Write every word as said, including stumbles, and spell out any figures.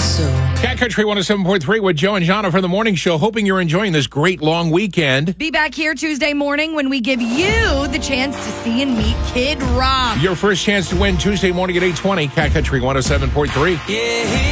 Cat Country one oh seven point three with Joe and Jana for the morning show. Hoping you're enjoying this great long weekend. Be back here Tuesday morning when we give you the chance to see and meet Kid Rock. Your first chance to win Tuesday morning at eight twenty. Cat Country one oh seven point three. Yeah.